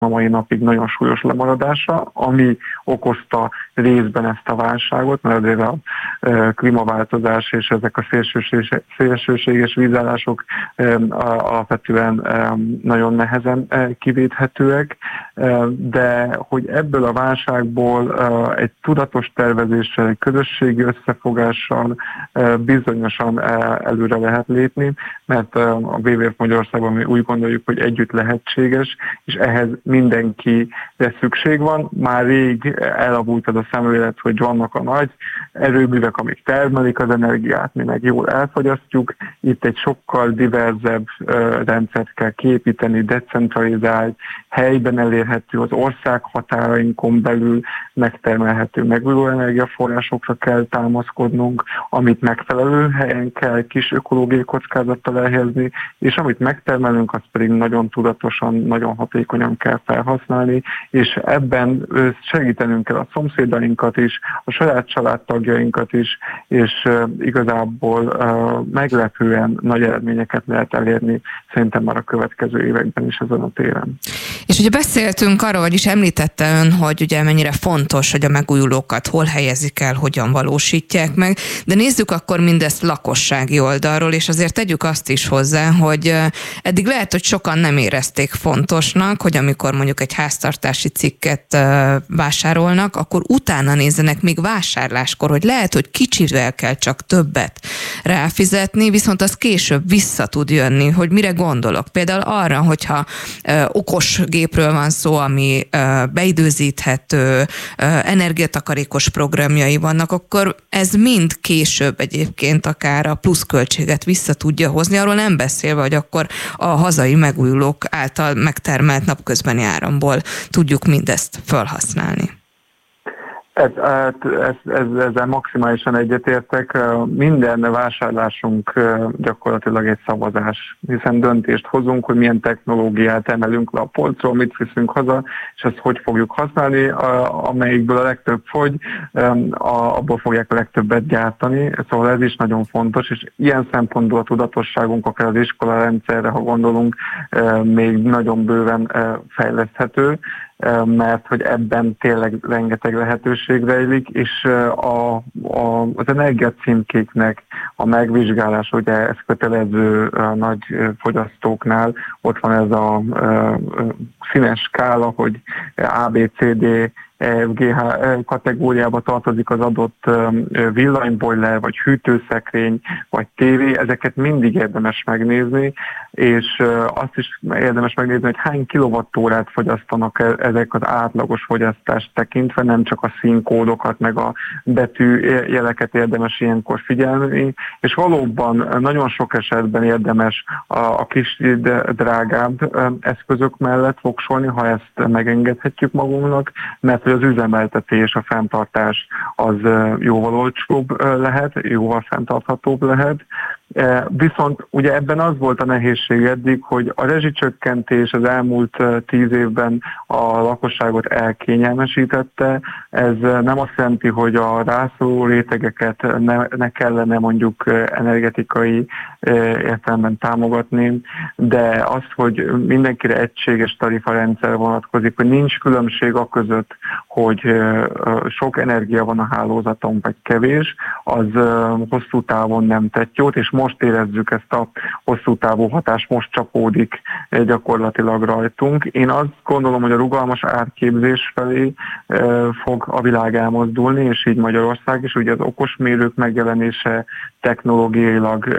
a mai napig nagyon súlyos lemaradása, ami okozta részben ezt a válságot, mert azért a klímaváltozás és ezek a szélsőséges vízállások alapvetően nagyon nehezen kivédhetőek, de hogy ebből a válságból egy tudatos tervezéssel, egy közösségi összefogással bizonyosan előre lehet lépni, mert a WWF Magyarországon mi úgy gondoljuk, hogy együtt lehetséges, és ehhez mindenkire szükség van. Már rég elavult az a szemlélet, hogy vannak a nagy erőművek, amik termelik az energiát, mi meg jól elfogyasztjuk. Itt egy sokkal diverzebb rendszert kell kiépíteni, decentralizált, helyben elérhető, az ország határainkon belül megtermelhető megújuló energiaforrásokra kell támaszkodnunk, amit megfelelő helyen kell kis ökológiai kockázattal elhelyezni, és amit megtermelünk, azt pedig nagyon tudatosan, nagyon hatékonyan kell felhasználni, és ebben segítenünk kell a szomszédainkat is, a saját családtagjainkat is, és igazából meglepően nagy eredményeket lehet elérni szerintem már a következő években is ezen a téren. És ugye beszéltünk arról, vagyis említette ön, hogy ugye mennyire fontos, hogy a megújulókat hol helyezik el, hogyan valósítják meg, de nézzük akkor mindezt lakossági oldalról, és azért tegyük azt is hozzá, hogy eddig lehet, hogy sokan nem érezték fontosnak, hogy amikor mondjuk egy háztartási cikket vásárolnak, akkor utána nézzenek még vásárláskor, hogy lehet, hogy kicsivel kell csak többet ráfizetni, viszont az később vissza tud jönni, hogy mire gondolok. Például arra, hogyha okos gépről van szó, ami beidőzíthető, energiatakarékos programjai vannak, akkor ez mind később egyébként akár a pluszköltséget vissza tudja hozni, arról nem beszélve, hogy akkor a hazai megújulók által megtermelt napközbeni áramból tudjuk mindezt felhasználni. Ezzel maximálisan egyetértek. Minden vásárlásunk gyakorlatilag egy szavazás, hiszen döntést hozunk, hogy milyen technológiát emelünk le a polcról, mit viszünk haza, és ezt hogy fogjuk használni, amelyikből a legtöbb fogy, abból fogják a legtöbbet gyártani. Szóval ez is nagyon fontos, és ilyen szempontból a tudatosságunk, akár az iskolarendszerre, ha gondolunk, még nagyon bőven fejleszthető, mert hogy ebben tényleg rengeteg lehetőség rejlik, és az energiacímkéknek a megvizsgálása, ugye ez kötelező nagy fogyasztóknál, ott van ez a színes skála, hogy ABCD, GH kategóriába tartozik az adott villanybojler, vagy hűtőszekrény, vagy tévé, ezeket mindig érdemes megnézni, és azt is érdemes megnézni, hogy hány kilowattórát fogyasztanak ezek az átlagos fogyasztást tekintve, nem csak a színkódokat, meg a betűjeleket érdemes ilyenkor figyelni, és valóban nagyon sok esetben érdemes a kis drágább eszközök mellett voksolni, ha ezt megengedhetjük magunknak, mert az üzemeltetés, a fenntartás az jóval olcsóbb lehet, jóval fenntarthatóbb lehet. Viszont ugye ebben az volt a nehézség eddig, hogy a rezsicsökkentés az elmúlt 10 évben a lakosságot elkényelmesítette. Ez nem azt jelenti, hogy a rászoruló rétegeket ne kellene mondjuk energetikai értelemben támogatni, de az, hogy mindenkire egységes tarifarendszer vonatkozik, hogy nincs különbség a között, hogy sok energia van a hálózaton, vagy kevés, az hosszú távon nem tett jót, és most érezzük ezt a hosszú távú hatást, most csapódik gyakorlatilag rajtunk. Én azt gondolom, hogy a rugalmas árképzés felé fog a világ elmozdulni, és így Magyarország is. Ugye az okosmérők megjelenése technológiailag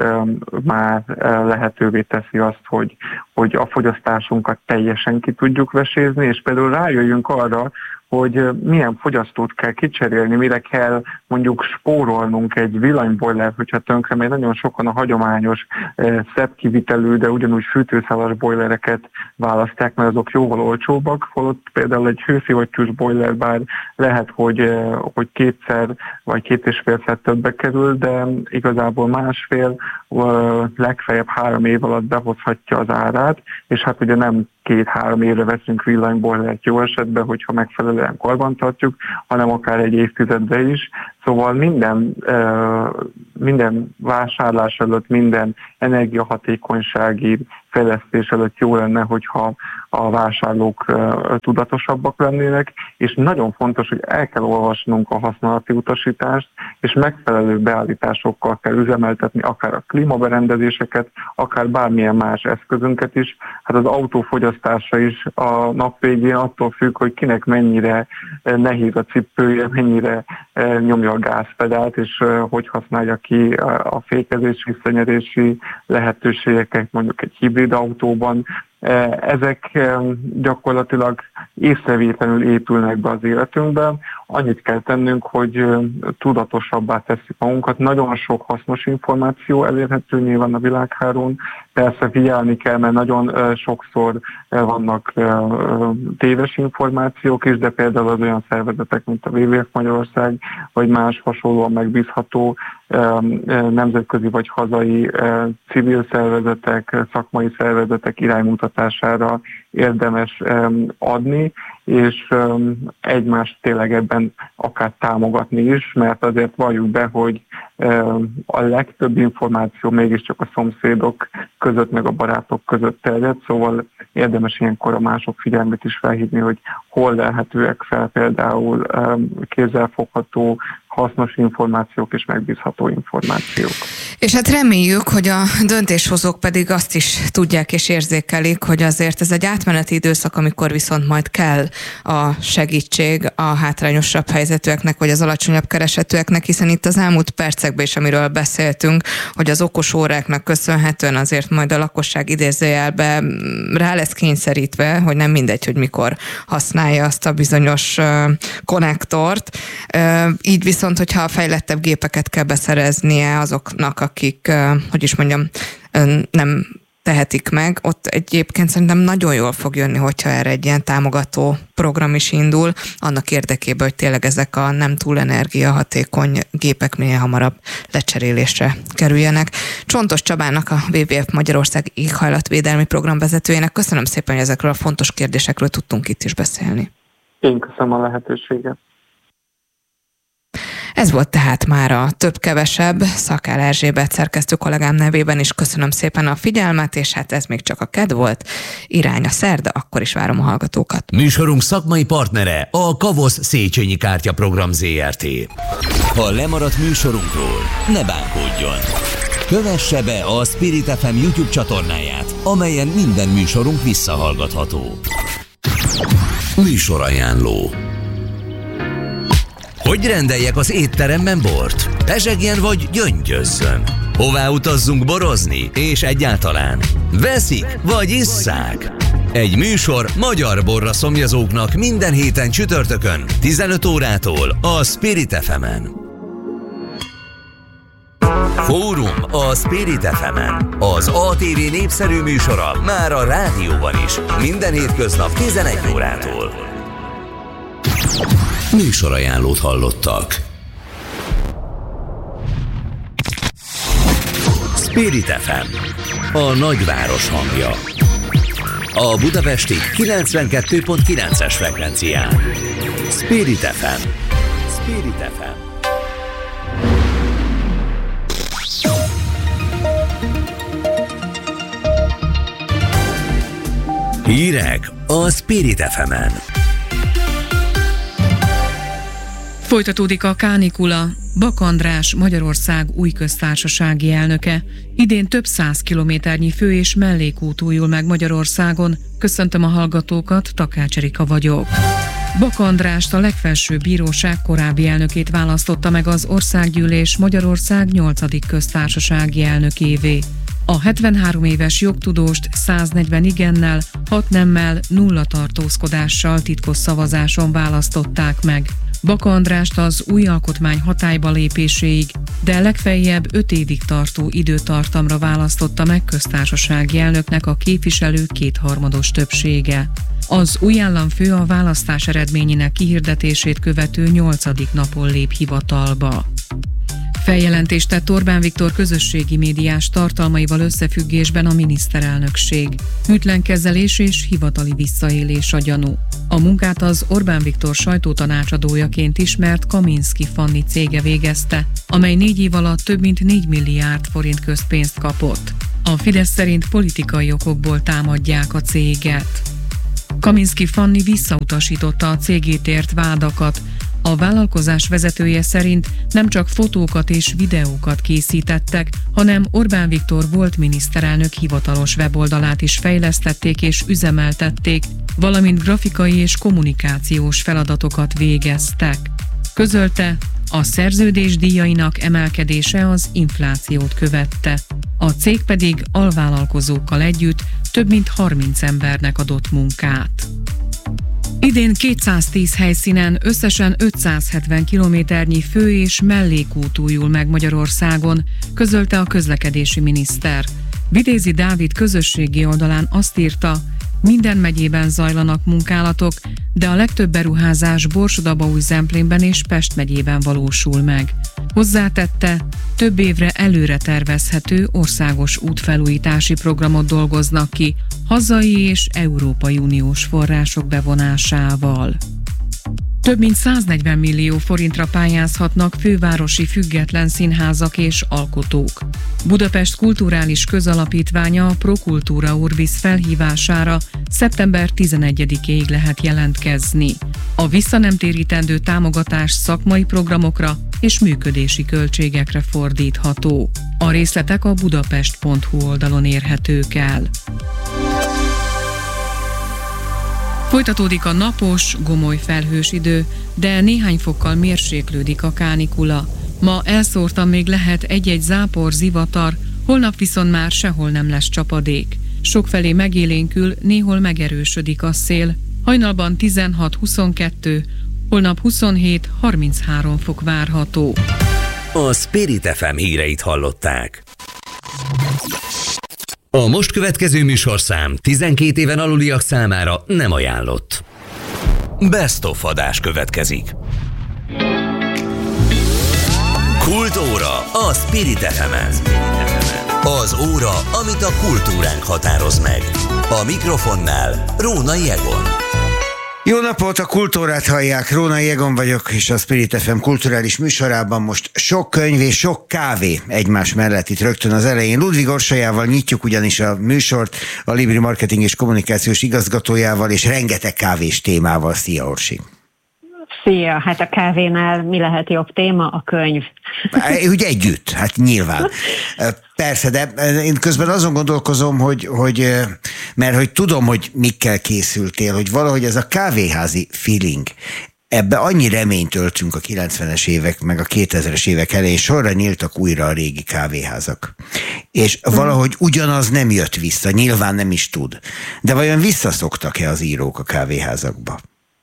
már lehetővé teszi azt, hogy a fogyasztásunkat teljesen ki tudjuk vesézni, és például rájöjjünk arra, hogy milyen fogyasztót kell kicserélni, mire kell mondjuk spórolnunk egy villanybojler, hogyha tönkre, mert nagyon sokan a hagyományos szebb kivitelű, de ugyanúgy fűtőszálas bojlereket választják, mert azok jóval olcsóbbak, holott például egy hőszivattyús bojler bár lehet, hogy kétszer vagy 2,5-szer többbe kerül, de igazából másfél, legfeljebb 3 év alatt behozhatja az árát, és hát ugye nem 2-3 évre veszünk villanybojlert jó esetben, hogyha megfelelően karbantartjuk, hanem akár egy évtizedre is. Szóval minden vásárlás előtt, minden energiahatékonysági fejlesztés előtt jó lenne, hogyha a vásárlók tudatosabbak lennének, és nagyon fontos, hogy el kell olvasnunk a használati utasítást, és megfelelő beállításokkal kell üzemeltetni akár a klímaberendezéseket, akár bármilyen más eszközünket is. Hát az autófogyasztása is a nap végén attól függ, hogy kinek mennyire nehéz a cipője, mennyire nyomja a gázpedált, és hogy használja ki a fékezés, visszanyerési lehetőségeket mondjuk egy hibrid autóban. Ezek gyakorlatilag észrevétlenül épülnek be az életünkbe. Annyit kell tennünk, hogy tudatosabbá tesszük magunkat. Nagyon sok hasznos információ elérhető nyilván a világhálón. Persze figyelni kell, mert nagyon sokszor vannak téves információk is, de például az olyan szervezetek, mint a WWF Magyarország, vagy más hasonlóan megbízható nemzetközi vagy hazai civil szervezetek, szakmai szervezetek iránymutatására érdemes adni, és egymást tényleg ebben akár támogatni is, mert azért valljuk be, hogy a legtöbb információ mégiscsak a szomszédok között, meg a barátok között terjed, szóval érdemes ilyenkor a mások figyelmét is felhívni, hogy hol lelhetőek fel például kézzelfogható, hasznos információk és megbízható információk. És hát reméljük, hogy a döntéshozók pedig azt is tudják és érzékelik, hogy azért ez egy átmeneti időszak, amikor viszont majd kell a segítség a hátrányosabb helyzetűeknek, vagy az alacsonyabb keresetűeknek, hiszen itt az elmúlt percekben is, amiről beszéltünk, hogy az okos óráknak köszönhetően azért majd a lakosság idézőjelbe rá lesz kényszerítve, hogy nem mindegy, hogy mikor használja azt a bizonyos konnektort. Így viszont, hogyha a fejlettebb gépeket kell beszereznie azoknak, akik, nem tehetik meg, ott egyébként szerintem nagyon jól fog jönni, hogyha erre egy ilyen támogató program is indul, annak érdekében, hogy tényleg ezek a nem túl energiahatékony gépek minél hamarabb lecserélésre kerüljenek. Csontos Csabának, a WWF Magyarország éghajlatvédelmi programvezetőjének köszönöm szépen, hogy ezekről a fontos kérdésekről tudtunk itt is beszélni. Én köszönöm a lehetőséget. Ez volt tehát már a több-kevesebb. Szakál Erzsébet szerkesztő kollégám nevében is köszönöm szépen a figyelmet, és hát ez még csak a kedd volt. Irány a szerda, akkor is várom a hallgatókat. Műsorunk szakmai partnere a Kavosz Széchenyi Kártya Program Zrt. Ha lemaradt műsorunkról, ne bánkodjon! Kövesse be a Spirit FM YouTube csatornáját, amelyen minden műsorunk visszahallgatható. Műsorajánló. Hogy rendeljek az étteremben bort? Pezsegjen vagy gyöngyözzön? Hová utazzunk borozni? És egyáltalán veszik vagy isszák? Egy műsor magyar borra szomjazóknak minden héten csütörtökön 15 órától a Spirit FM-en. Fórum a Spirit FM-en. Az ATV népszerű műsora már a rádióban is. Minden hétköznap 11 órától. Műsorajánlót hallottak. Spirit FM, a nagyváros hangja. A budapesti 92.9-es frekvencián. Spirit FM. Spirit FM. Hírek a Spirit FM-en. Folytatódik a kánikula. Bak András, Magyarország új köztársasági elnöke. Idén több 100 kilométernyi fő- és mellékút újul meg Magyarországon. Köszöntöm a hallgatókat, Takács Erika vagyok. Bak Andrást, a legfelsőbb bíróság korábbi elnökét választotta meg az Országgyűlés Magyarország 8. köztársasági elnökévé. A 73 éves jogtudóst 140 igennel, 6 nemmel, 0 tartózkodással titkos szavazáson választották meg. Bak Andrást az új alkotmány hatályba lépéséig, de legfeljebb 5 évig tartó időtartamra választotta meg köztársasági elnöknek a képviselők 2/3 többsége. Az új államfő a választás eredményének kihirdetését követő 8. napon lép hivatalba. Feljelentést tett Orbán Viktor közösségi médiás tartalmaival összefüggésben a miniszterelnökség. Hűtlen kezelés és hivatali visszaélés a gyanú. A munkát az Orbán Viktor sajtótanácsadójaként ismert Kaminski Fanni cége végezte, amely 4 év alatt több mint 4 milliárd forint közpénzt kapott. A Fidesz szerint politikai okokból támadják a céget. Kaminski Fanni visszautasította a cégét ért vádakat. A vállalkozás vezetője szerint nem csak fotókat és videókat készítettek, hanem Orbán Viktor volt miniszterelnök hivatalos weboldalát is fejlesztették és üzemeltették, valamint grafikai és kommunikációs feladatokat végeztek. Közölte, a szerződés díjainak emelkedése az inflációt követte. A cég pedig alvállalkozókkal együtt több mint 30 embernek adott munkát. Idén 210 helyszínen összesen 570 kilométernyi fő- és mellékút újul meg Magyarországon, közölte a közlekedési miniszter. Vitézi Dávid közösségi oldalán azt írta, minden megyében zajlanak munkálatok, de a legtöbb beruházás Borsod-Abaúj-Zemplénben és Pest megyében valósul meg. Hozzátette, több évre előre tervezhető országos útfelújítási programot dolgoznak ki, hazai és Európai Uniós források bevonásával. Több mint 140 millió forintra pályázhatnak fővárosi független színházak és alkotók. Budapest Kulturális Közalapítványa a Prokultúra Urbis felhívására szeptember 11-ig lehet jelentkezni. A visszanemtérítendő támogatás szakmai programokra és működési költségekre fordítható. A részletek a budapest.hu oldalon érhetők el. Folytatódik a napos, gomoly felhős idő, de néhány fokkal mérséklődik a kánikula. Ma elszórtan még lehet egy-egy zápor, zivatar, holnap viszont már sehol nem lesz csapadék. Sokfelé megélénkül, néhol megerősödik a szél. Hajnalban 16-22, holnap 27-33 fok várható. A Spirit FM híreit hallották. A most következő műsorszám 12 éven aluliak számára nem ajánlott. Best of adás következik. Kultóra a Spirit FM-en. Az óra, amit a kultúránk határoz meg. A mikrofonnál Rónai Egon. Jó napot, a Kultúrát hallják, Rónai Egon vagyok, és a Spirit FM kulturális műsorában most sok könyv és sok kávé egymás mellett itt rögtön az elején. Ludvig Orsolyával nyitjuk ugyanis a műsort, a Libri marketing és kommunikációs igazgatójával, és rengeteg kávés témával. Szia, Orsi! Szia, hát a kávénál mi lehet jobb téma? A könyv. Úgy együtt, hát nyilván. Persze, de én közben azon gondolkozom, mert hogy tudom, hogy mikkel készültél, hogy valahogy ez a kávéházi feeling, ebbe annyi reményt öltünk a 90-es évek, meg a 2000-es évek elején, sorra nyíltak újra a régi kávéházak. És valahogy ugyanaz nem jött vissza, nyilván nem is tud. De vajon visszaszoktak-e az írók a kávéházakba?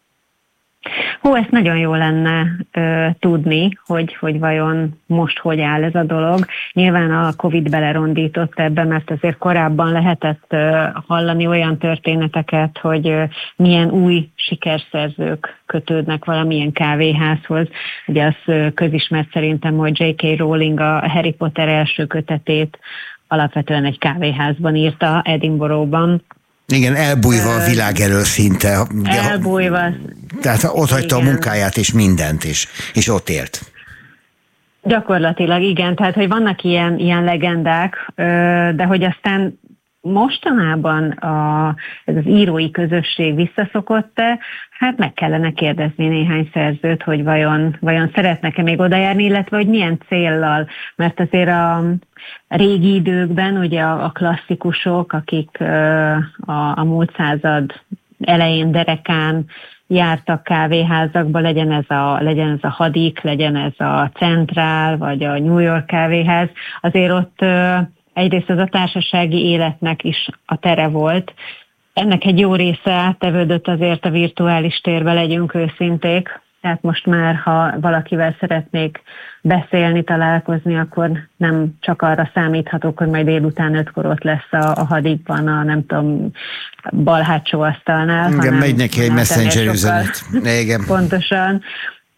Ezt nagyon jó lenne tudni, hogy vajon most hogy áll ez a dolog. Nyilván a Covid belerondított ebbe, mert azért korábban lehetett hallani olyan történeteket, hogy milyen új sikerszerzők kötődnek valamilyen kávéházhoz. Ugye az közismert szerintem, hogy J.K. Rowling a Harry Potter első kötetét alapvetően egy kávéházban írta, Edinburghban. Igen, elbújva a világ elől szinte. Elbújva. Tehát ott hagyta a munkáját és mindent, és ott élt. Gyakorlatilag igen, tehát hogy vannak ilyen legendák, de hogy aztán mostanában ez az írói közösség visszaszokott-e, hát meg kellene kérdezni néhány szerzőt, hogy vajon szeretnek-e még odajárni, illetve hogy milyen céllal, mert azért a régi időkben ugye a klasszikusok, akik a múlt század elején derekán jártak kávéházakba, legyen ez a Hadik, legyen ez a Centrál, vagy a New York kávéház, azért ott egyrészt az a társasági életnek is a tere volt. Ennek egy jó része áttevődött azért a virtuális térbe, legyünk őszinték. Tehát most már, ha valakivel szeretnék beszélni, találkozni, akkor nem csak arra számíthatok, hogy majd délután 5-kor ott lesz a Hadikban, a nem tudom, bal hátsó asztalnál. Igen, megy neki egy messenger üzenet. Igen. Pontosan.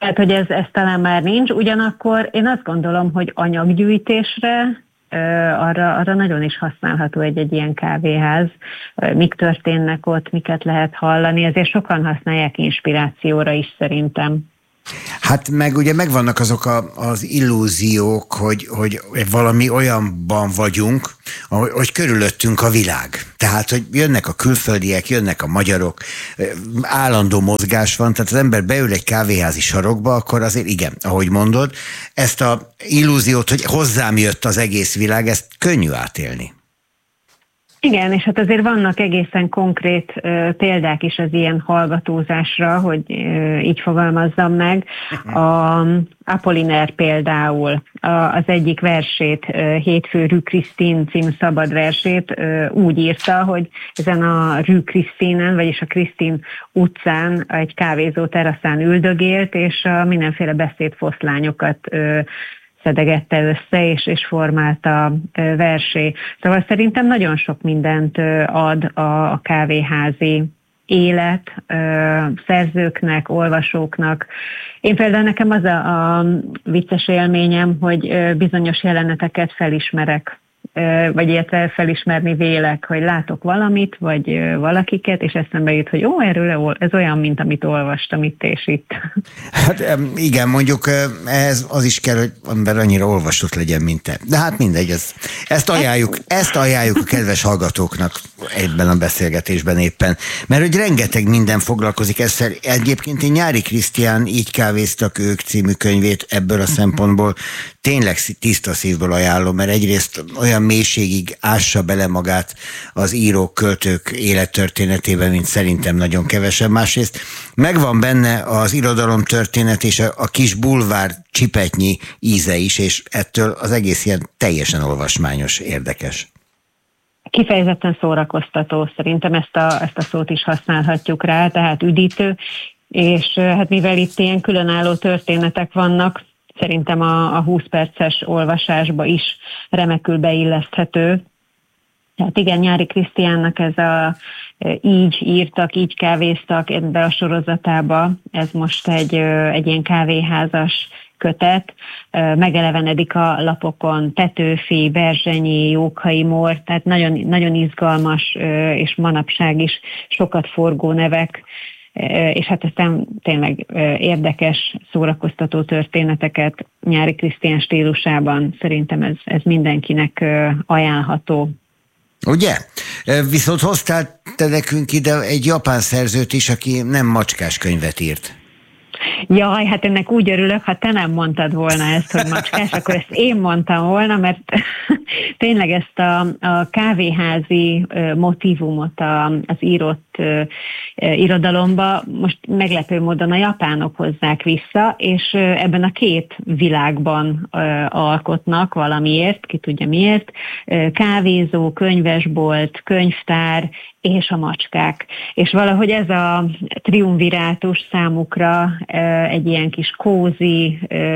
Tehát, hogy ez talán már nincs, ugyanakkor én azt gondolom, hogy anyaggyűjtésre arra nagyon is használható egy ilyen kávéház. Mik történnek ott, miket lehet hallani, ezért sokan használják inspirációra is szerintem. Hát meg ugye megvannak azok az illúziók, hogy valami olyanban vagyunk, hogy körülöttünk a világ. Tehát, hogy jönnek a külföldiek, jönnek a magyarok, állandó mozgás van, tehát az ember beül egy kávéházi sarokba, akkor azért igen, ahogy mondod, ezt a illúziót, hogy hozzám jött az egész világ, ezt könnyű átélni. Igen, és hát azért vannak egészen konkrét példák is az ilyen hallgatózásra, hogy így fogalmazzam meg. A Apollinaire például az egyik versét, Hétfő Rue Christine című szabad versét úgy írta, hogy ezen a Rue Christine-en, vagyis a Christine utcán egy kávézó teraszán üldögélt, és mindenféle beszédfoszlányokat szedegette össze, és formálta versé. Szóval szerintem nagyon sok mindent ad a kávéházi élet szerzőknek, olvasóknak. Én például nekem az a vicces élményem, hogy bizonyos jeleneteket felismerek, vagy illetve felismerni vélek, hogy látok valamit, vagy valakiket, és eszembe jut, hogy erről ez olyan, mint amit olvastam itt és itt. Hát igen, mondjuk ehhez az is kell, hogy ember annyira olvasott legyen, mint te. De hát mindegy, ezt ajánljuk a kedves hallgatóknak ebben a beszélgetésben éppen. Mert hogy rengeteg minden foglalkozik ezzel. Egyébként én Nyári Krisztián Így kávéztak ők című könyvét ebből a szempontból tényleg tiszta szívből ajánlom, mert egyrészt olyan mélységig ássa bele magát az írók, költők élettörténetében, mint szerintem nagyon kevesen. Másrészt megvan benne az irodalom történet és a kis bulvár csipetnyi íze is, és ettől az egész ilyen teljesen olvasmányos, érdekes. Kifejezetten szórakoztató, szerintem ezt a szót is használhatjuk rá, tehát üdítő, és hát mivel itt ilyen különálló történetek vannak, szerintem a 20 perces olvasásba is remekül beilleszthető. Tehát igen, Nyári Krisztiánnak ez a Így írtak, így kávéztak ebbe a sorozatába, ez most egy ilyen kávéházas kötet, megelevenedik a lapokon Petőfi, Berzsenyi, Jókai Mór, tehát nagyon, nagyon izgalmas, és manapság is sokat forgó nevek, és hát aztán tényleg érdekes, szórakoztató történeteket Nyári Krisztián stílusában, szerintem ez mindenkinek ajánlható. Ugye? Viszont hoztál te nekünk ide egy japán szerzőt is, aki nem macskás könyvet írt. Jaj, hát ennek úgy örülök, ha te nem mondtad volna ezt, hogy macskás, akkor ezt én mondtam volna, mert tényleg ezt a kávéházi motívumot az írott irodalomba most meglepő módon a japánok hozzák vissza, és ebben a két világban alkotnak valamiért, ki tudja miért, kávézó, könyvesbolt, könyvtár és a macskák. És valahogy ez a triumvirátus számukra egy ilyen kis kózi,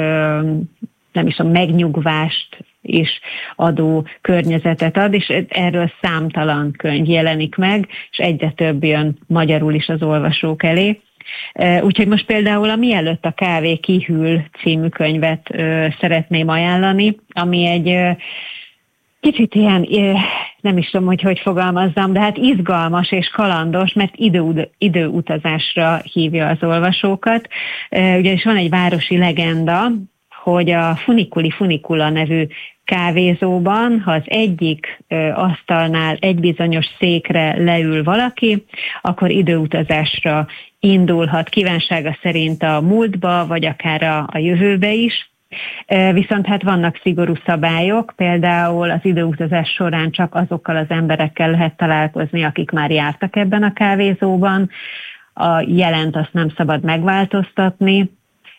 nem is a megnyugvást is adó környezetet ad, és erről számtalan könyv jelenik meg, és egyre több jön magyarul is az olvasók elé. Úgyhogy most például a Mielőtt a kávé kihűl című könyvet szeretném ajánlani, ami egy kicsit ilyen, nem is tudom, hogy fogalmazzam, de hát izgalmas és kalandos, mert időutazásra hívja az olvasókat. Ugyanis van egy városi legenda, hogy a Funiculi nevű kávézóban, ha az egyik asztalnál egy bizonyos székre leül valaki, akkor időutazásra indulhat kívánsága szerint a múltba, vagy akár a jövőbe is. Viszont hát vannak szigorú szabályok, például az időutazás során csak azokkal az emberekkel lehet találkozni, akik már jártak ebben a kávézóban, a jelent azt nem szabad megváltoztatni,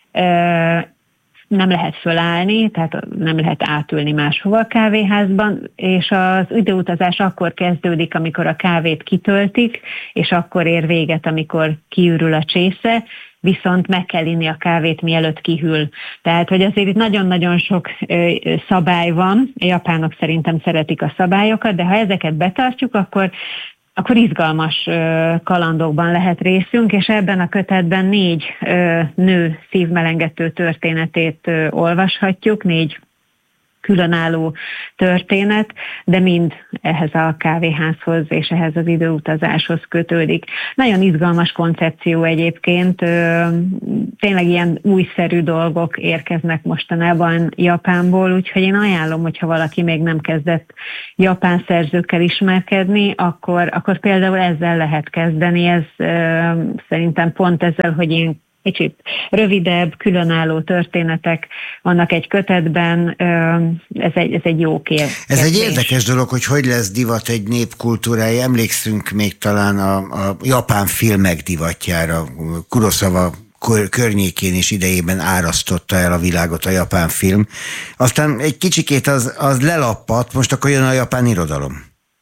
nem lehet fölállni, tehát nem lehet átülni máshova a kávéházban, és az időutazás akkor kezdődik, amikor a kávét kitöltik, és akkor ér véget, amikor kiürül a csésze, viszont meg kell inni a kávét, mielőtt kihűl. Tehát, hogy azért itt nagyon-nagyon sok szabály van, a japánok szerintem szeretik a szabályokat, de ha ezeket betartjuk, akkor akkor izgalmas kalandokban lehet részünk, és ebben a kötetben 4 nő szívmelengető történetét olvashatjuk, 4 különálló történet, de mind ehhez a kávéházhoz és ehhez az időutazáshoz kötődik. Nagyon izgalmas koncepció egyébként, tényleg ilyen újszerű dolgok érkeznek mostanában Japánból, úgyhogy én ajánlom, hogyha valaki még nem kezdett japán szerzőkkel ismerkedni, akkor például ezzel lehet kezdeni. Ez szerintem pont ezzel, hogy én kicsit rövidebb, különálló történetek vannak egy kötetben, ez egy jó kérdés. Ez egy érdekes dolog, hogy lesz divat egy népkultúrája. Emlékszünk még talán a japán filmek divatjára. Kurosawa környékén és idejében árasztotta el a világot a japán film. Aztán egy kicsikét az lelappadt, most akkor jön a japán irodalom.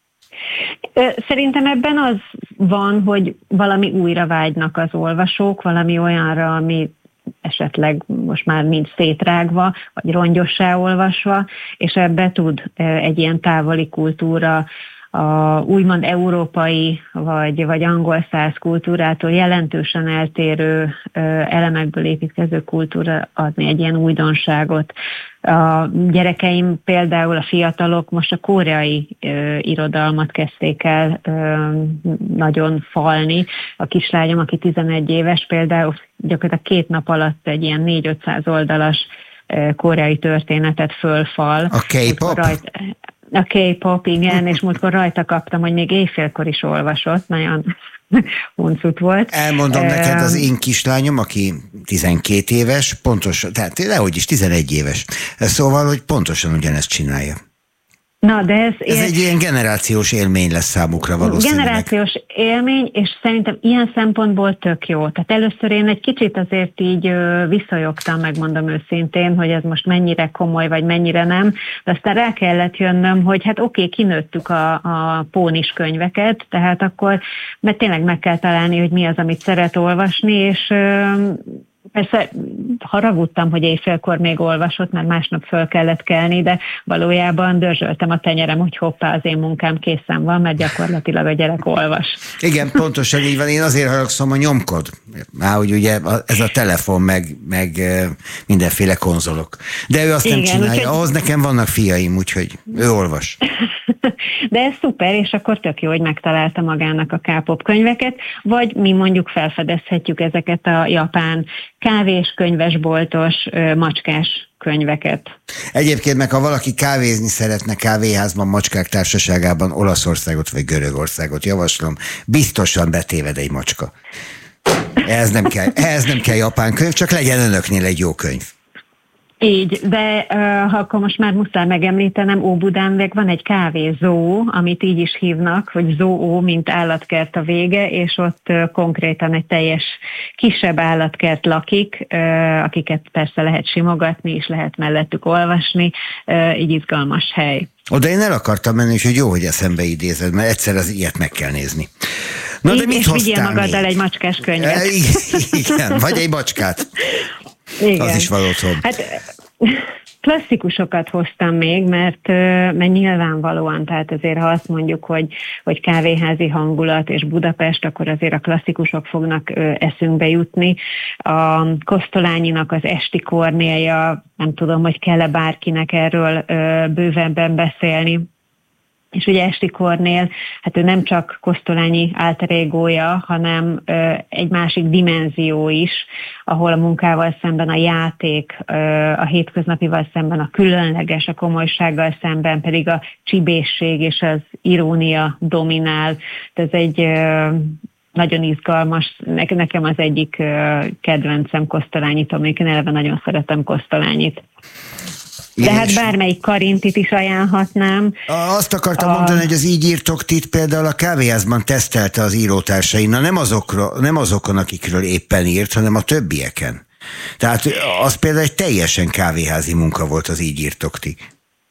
Szerintem ebben az van, hogy valami újra vágynak az olvasók, valami olyanra, ami esetleg most már mind szétrágva, vagy rongyossá olvasva, és ebbe tud egy ilyen távoli kultúra, a úgymond európai vagy angol száz kultúrától jelentősen eltérő elemekből építkező kultúra adni egy ilyen újdonságot. A gyerekeim például, a fiatalok most a koreai irodalmat kezdték el nagyon falni. A kislányom, aki 11 éves, például gyakorlatilag 2 nap alatt egy ilyen 400-500 oldalas koreai történetet fölfal. A K-pop? A K-pop, igen, és múltkor rajta kaptam, hogy még éjfélkor is olvasott, nagyon huncut volt. Elmondom neked, az én kislányom, aki 12 éves, pontosan, tehát lehogy is 11 éves, szóval, hogy pontosan ugyanezt csinálja. Na, de ez egy ilyen generációs élmény lesz számukra valószínűleg. Generációs élmény, és szerintem ilyen szempontból tök jó. Tehát először én egy kicsit azért így visszajogtam, megmondom őszintén, hogy ez most mennyire komoly, vagy mennyire nem, de aztán rá kellett jönnöm, hogy hát oké, kinőttük a pónis könyveket, tehát akkor, mert tényleg meg kell találni, hogy mi az, amit szeret olvasni, és persze haragudtam, hogy éjfélkor még olvasott, mert másnap föl kellett kelni, de valójában dörzsöltem a tenyerem, hogy hoppá, az én munkám készen van, mert gyakorlatilag a gyerek olvas. Igen, pontosan így van. Én azért haragszom, a nyomkod. Már hogy ugye ez a telefon, meg mindenféle konzolok. De ő azt nem csinálja. Úgyhogy... Ahhoz nekem vannak fiaim, úgyhogy ő olvas. De ez szuper, és akkor tök jó, hogy megtalálta magának a K-pop könyveket, vagy mi mondjuk felfedezhetjük ezeket a japán kávés, könyvesboltos, macskás könyveket. Egyébként meg, ha valaki kávézni szeretne kávéházban, macskák társaságában, Olaszországot vagy Görögországot javaslom, biztosan betéved egy macska. Ehhez nem kell japán könyv, csak legyen önöknél egy jó könyv. Így, de ha akkor most már muszáj megemlítenem, Óbudán meg van egy kávézó, amit így is hívnak, hogy zoo, mint állatkert a vége, és ott konkrétan egy teljes kisebb állatkert lakik, akiket persze lehet simogatni, és lehet mellettük olvasni, így izgalmas hely. Oda én el akartam menni, úgyhogy jó, hogy eszembe idézed, mert egyszer az ilyet meg kell nézni. Na, de mit és vigyél magaddal még egy macskás könyvet. Igen, vagy egy macskát. Igen. Az is van otthon. Hát klasszikusokat hoztam még, mert nyilvánvalóan, tehát azért ha azt mondjuk, hogy kávéházi hangulat és Budapest, akkor azért a klasszikusok fognak eszünkbe jutni. A Kosztolányinak az Esti Kornélja, nem tudom, hogy kell-e bárkinek erről bővebben beszélni. És ugye Esti Kornél, hát ő nem csak Kosztolányi alter egója, hanem egy másik dimenzió is, ahol a munkával szemben a játék, a hétköznapival szemben a különleges, a komolysággal szemben pedig a csibészség és az irónia dominál. Ez egy nagyon izgalmas, nekem az egyik kedvencem Kosztolányit, amikor eleve nagyon szeretem Kosztolányit. De hát bármelyik Karintit is ajánlhatnám. Azt akartam mondani, hogy az Így írtok Tit például a kávéházban tesztelte az írótársain, nem azokon, akikről éppen írt, hanem a többieken. Tehát az például egy teljesen kávéházi munka volt, az Így írtok Ti.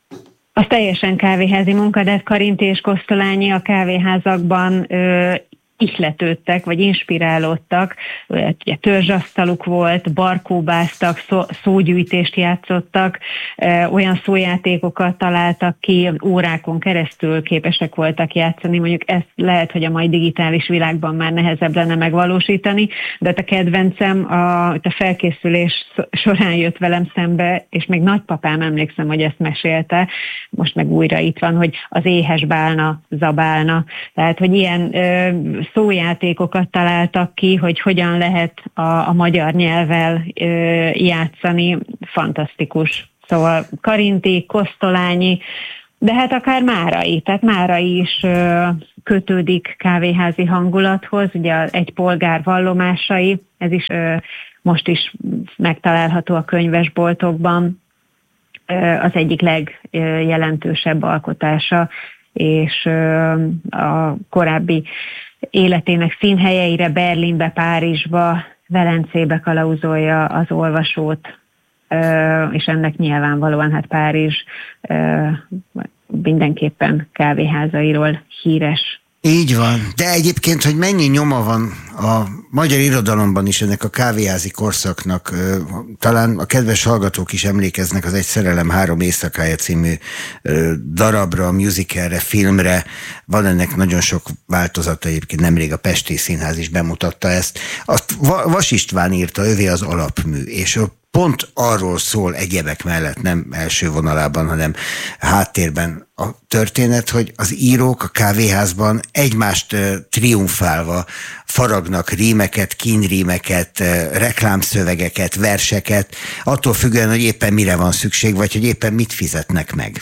Az teljesen kávéházi munka, de Karinti és Kosztolányi a kávéházakban ihletődtek, vagy inspirálódtak, ugye törzsasztaluk volt, barkóbáztak, szógyűjtést játszottak, olyan szójátékokat találtak ki, órákon keresztül képesek voltak játszani, mondjuk ezt lehet, hogy a mai digitális világban már nehezebb lenne megvalósítani, de a kedvencem a felkészülés során jött velem szembe, és még nagypapám, emlékszem, hogy ezt mesélte, most meg újra itt van, hogy az éhes bálna zabálna, tehát, hogy ilyen szójátékokat találtak ki, hogy hogyan lehet a magyar nyelvvel játszani, fantasztikus. Szóval Karinti, Kosztolányi, de hát akár Márai, tehát Márai is kötődik kávéházi hangulathoz, ugye egy polgár vallomásai, ez is most is megtalálható a könyvesboltokban, az egyik legjelentősebb alkotása, és a korábbi életének színhelyeire, Berlinbe, Párizsba, Velencébe kalauzolja az olvasót, és ennek nyilvánvalóan hát Párizs mindenképpen kávéházairól híres. Így van, de egyébként, hogy mennyi nyoma van a magyar irodalomban is ennek a kávéházi korszaknak, talán a kedves hallgatók is emlékeznek az Egy szerelem 3 éjszakája című darabra, musicalre, filmre, van ennek nagyon sok változata, egyébként nemrég a Pesti Színház is bemutatta ezt. Azt Vas István írta, övé az alapmű, és pont arról szól egyebek mellett, nem első vonalában, hanem háttérben a történet, hogy az írók a kávéházban egymást triumfálva faragnak rímeket, kínrímeket, reklámszövegeket, verseket, attól függően, hogy éppen mire van szükség, vagy hogy éppen mit fizetnek meg.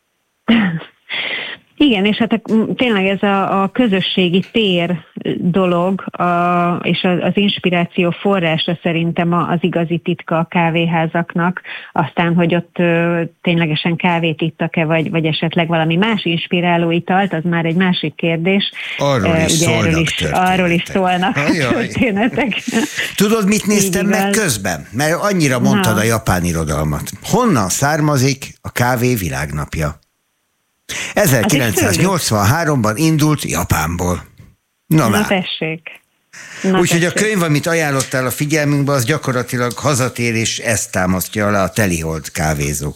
Igen, és hát tényleg ez a közösségi tér dolog, és az inspiráció forrása szerintem az igazi titka a kávéházaknak. Aztán, hogy ott ténylegesen kávét ittak-e, vagy esetleg valami más inspiráló italt, az már egy másik kérdés. Arról is szólnak történetek. Tudod, mit néztem meg közben? Mert annyira mondtad a japán irodalmat. Honnan származik a kávé világnapja? 1983-ban indult Japánból. Na tessék. Úgyhogy a könyv, amit ajánlottál a figyelmünkbe, az gyakorlatilag hazatér, és ezt támasztja alá, a Telihold kávézó.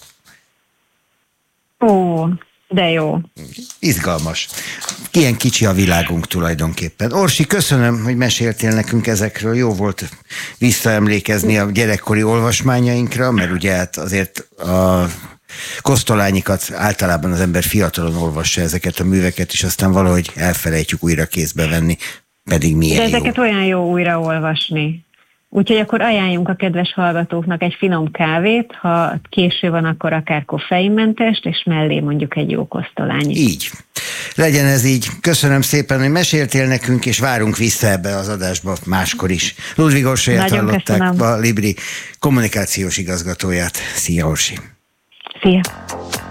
Ó, de jó. Izgalmas. Ilyen kicsi a világunk tulajdonképpen. Orsi, köszönöm, hogy meséltél nekünk ezekről. Jó volt visszaemlékezni a gyerekkori olvasmányainkra, mert ugye hát azért a Kosztolányikat általában az ember fiatalon olvassa ezeket a műveket, és aztán valahogy elfelejtjük újra kézbe venni, pedig milyen jó. De ezeket olyan jó újra olvasni. Úgyhogy akkor ajánljunk a kedves hallgatóknak egy finom kávét, ha késő van, akkor akár koffeinmentest, és mellé mondjuk egy jó Kosztolányit. Így. Legyen ez így. Köszönöm szépen, hogy meséltél nekünk, és várunk vissza ebbe az adásba máskor is. Ludvig Orsolyát hallották, a Libri kommunikációs igazgatóját. Szia, Orsi! Szia!